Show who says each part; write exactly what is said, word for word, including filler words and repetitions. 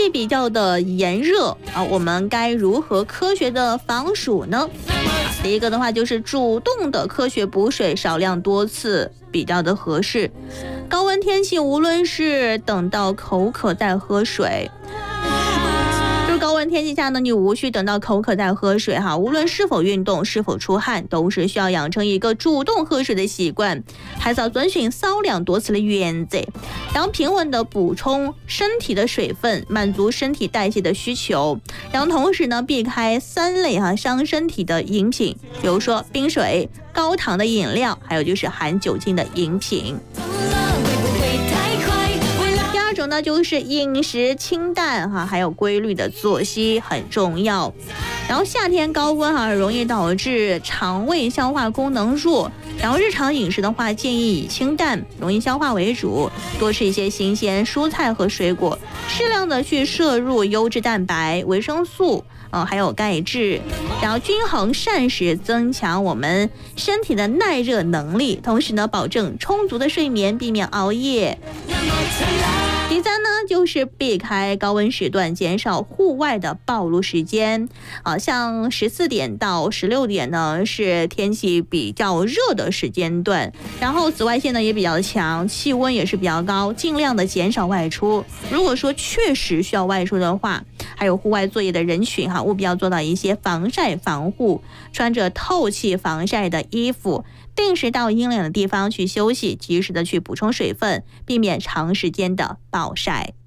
Speaker 1: 气比较的炎热啊，我们该如何科学的防暑呢？第一个的话就是主动的科学补水，少量多次比较的合适。高温天气无论是等到口渴再喝水，就是高温天气下呢，你无需等到口渴再喝水哈。无论是否运动，是否出汗，都是需要养成一个主动喝水的习惯，还是要遵循少量多次的原则，然后平稳的补充身体的水分，满足身体代谢的需求，然后同时呢避开三类哈伤身体的饮品，比如说冰水、高糖的饮料，还有就是含酒精的饮品。第二种呢就是饮食清淡哈，还有规律的作息很重要。然后夏天高温哈容易导致肠胃消化功能弱，然后日常饮食的话建议以清淡、容易消化为主，多吃一些新鲜蔬菜和水果，适量的去摄入优质蛋白、维生素呃，还有钙质，然后均衡膳食，增强我们身体的耐热能力，同时呢保证充足的睡眠，避免熬夜。第三呢，就是避开高温时段，减少户外的暴露时间啊，像十四点到十六点呢是天气比较热的时间段，然后紫外线呢也比较强，气温也是比较高，尽量的减少外出。如果说确实需要外出的话，还有户外作业的人群哈，务必要做到一些防晒防护，穿着透气防晒的衣服，定时到阴凉的地方去休息，及时的去补充水分，避免长时间的暴晒。